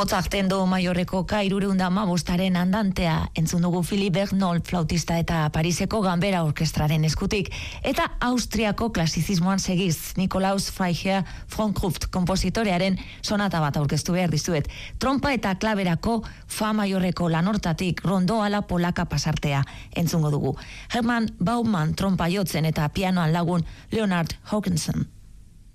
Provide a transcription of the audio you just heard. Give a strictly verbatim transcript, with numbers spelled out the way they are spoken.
Mozarten do maiorreko ka hirureunda hamabostaren andantea entzun dugu Philippe Bernold flautista eta Pariseko Ganbera Orkestraren eskutik, eta Austriako klasizismoan segiz Nikolaus Freiherr Frankruft kompositorearen sonata bat aurkeztu behar dizuet. Trompa eta klaberako fa maiorreko lanortatik rondo ala polaka pasartea entzungo dugu. Hermann Baumann trompa jotzen eta pianoan lagun Leonard Hawkinson.